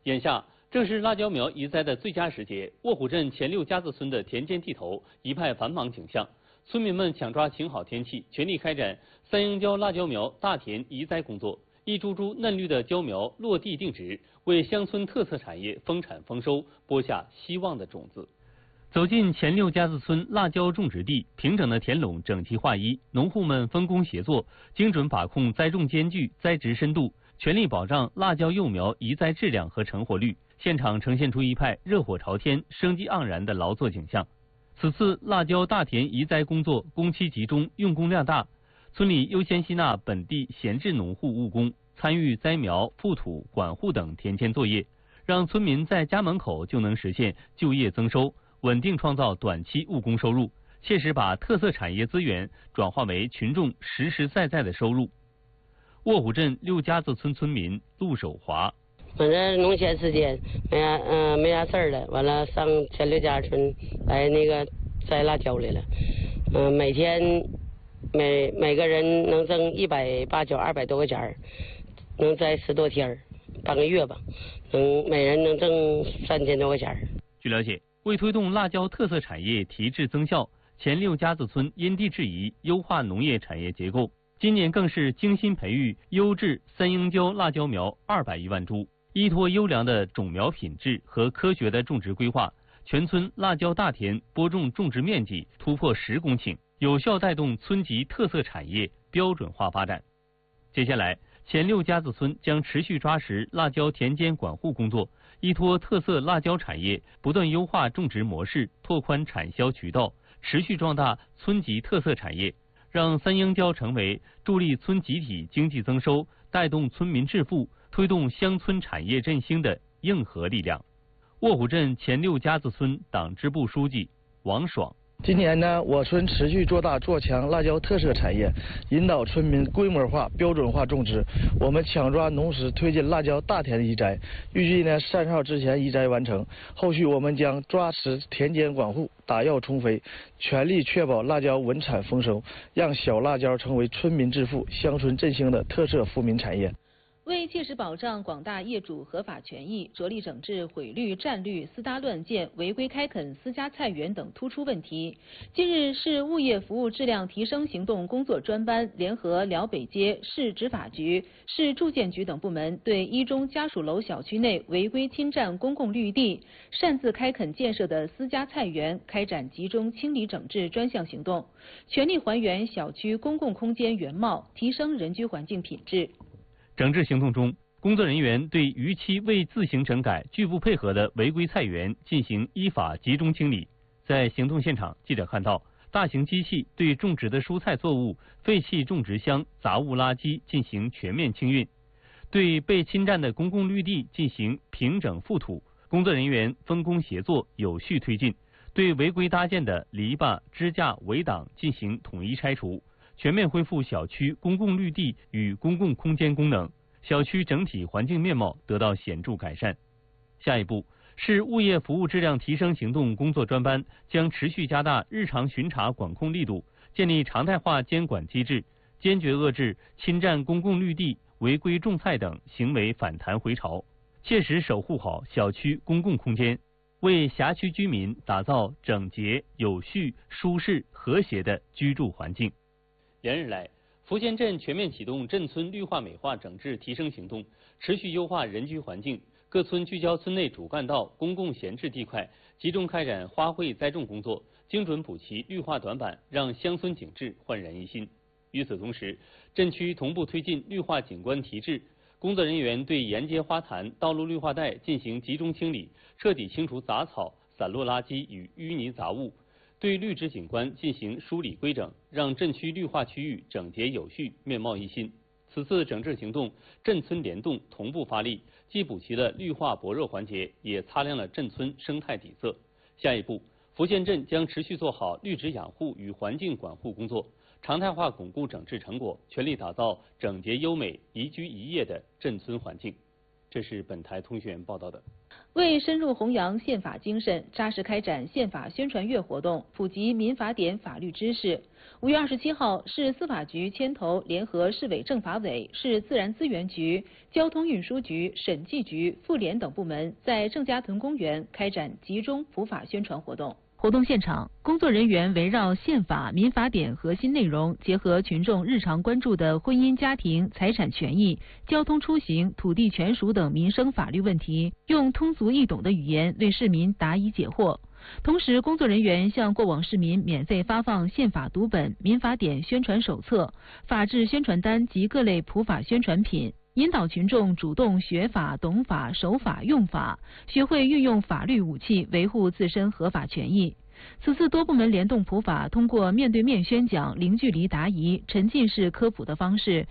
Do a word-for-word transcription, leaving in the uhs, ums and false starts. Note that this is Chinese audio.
眼下正是辣椒苗移栽的最佳时节，卧虎镇前六家子村的田间地头一派繁忙景象，村民们抢抓晴好天气，全力开展三英椒辣椒苗大田移栽工作。一株株嫩绿的椒苗落地定植，为乡村特色产业丰产丰收播下希望的种子。走进前六家子村辣椒种植地，平整的田垄整齐划一，农户们分工协作，精准把控栽种间距、栽植深度，全力保障辣椒幼苗移栽质量和成活率。现场呈现出一派热火朝天、生机盎然的劳作景象。此次辣椒大田移栽工作工期集中，用工量大，村里优先吸纳本地闲置农户务工，参与栽苗、覆土、管护等田间作业，让村民在家门口就能实现就业增收，稳定创造短期务工收入，切实把特色产业资源转化为群众实实在在的收入。卧虎镇六家子村村民陆守华。 反正农闲时间没啥嗯、呃、没啥事儿了，完了上前六家村来那个摘辣椒来了，嗯、呃、每天每每个人能挣一百八九二百多块钱儿，能摘十多天儿，半个月吧，能每人能挣三千多块钱儿。 据了解，为推动辣椒特色产业提质增效，前六家子村因地制宜优化农业产业结构，今年更是精心培育优质三英椒辣椒苗二百余万株。依托优良的种苗品质和科学的种植规划，全村辣椒大田播种种植面积突破十公顷，有效带动村级特色产业标准化发展。接下来，前六家子村将持续抓实辣椒田间管护工作，依托特色辣椒产业，不断优化种植模式，拓宽产销渠道，持续壮大村级特色产业，让三英椒成为助力村集体经济增收、带动村民致富、推动乡村产业振兴的硬核力量。卧虎镇前六家子村党支部书记王爽。 今年呢，我村持续做大做强辣椒特色产业，引导村民规模化、标准化种植。我们抢抓农时推进辣椒大田移栽，预计呢三十号之前移栽完成。后续我们将抓实田间管护，打药充肥，全力确保辣椒稳产丰收，让小辣椒成为村民致富、乡村振兴的特色富民产业。 为切实保障广大业主合法权益，着力整治毁绿、占绿、私搭乱建、违规开垦私家菜园等突出问题。近日，市物业服务质量提升行动工作专班联合辽北街市执法局、市住建局等部门，对一中家属楼小区内违规侵占公共绿地、擅自开垦建设的私家菜园开展集中清理整治专项行动，全力还原小区公共空间原貌，提升人居环境品质。 整治行动中，工作人员对逾期未自行整改、拒不配合的违规菜园进行依法集中清理。在行动现场，记者看到大型机器对种植的蔬菜作物、废弃种植箱、杂物垃圾进行全面清运，对被侵占的公共绿地进行平整覆土。工作人员分工协作，有序推进，对违规搭建的篱笆、支架、围挡进行统一拆除。全面恢复小区公共绿地与公共空间功能，小区整体环境面貌得到显著改善。下一步，市物业服务质量提升行动工作专班将持续加大日常巡查管控力度，建立常态化监管机制，坚决遏制侵占公共绿地、违规种菜等行为反弹回潮，切实守护好小区公共空间，为辖区居民打造整洁、有序、舒适、和谐的居住环境。连日来，福县镇全面启动镇村绿化美化整治提升行动，持续优化人居环境。各村聚焦村内主干道、公共闲置地块，集中开展花卉栽种工作，精准补齐绿化短板，让乡村景致焕然一新。与此同时，镇区同步推进绿化景观提质，工作人员对沿街花坛、道路绿化带进行集中清理，彻底清除杂草、散落垃圾与淤泥杂物。对绿植景观进行梳理规整，让镇区绿化区域整洁有序、面貌一新。此次整治行动，镇村联动，同步发力，既补齐了绿化薄弱环节，也擦亮了镇村生态底色。下一步，福县镇将持续做好绿植养护与环境管护工作，常态化巩固整治成果，全力打造整洁优美、宜居宜业的镇村环境。 这是本台通讯员报道的。 为深入弘扬宪法精神，扎实开展宪法宣传月活动，普及民法典法律知识。五月二十七号，市司法局牵头联合市委政法委、市自然资源局、交通运输局、审计局、妇联等部门，在郑家屯公园开展集中普法宣传活动。活动现场，工作人员围绕宪法、民法典核心内容，结合群众日常关注的婚姻家庭、财产权益、交通出行、土地权属等民生法律问题，用通俗易懂的语言为市民答疑解惑。同时，工作人员向过往市民免费发放宪法读本、民法典宣传手册、法制宣传单及各类普法宣传品，引导群众主动学法、懂法、守法、用法，学会运用法律武器维护自身合法权益。此次多部门联动普法，通过面对面宣讲、零距离答疑、沉浸式科普的方式，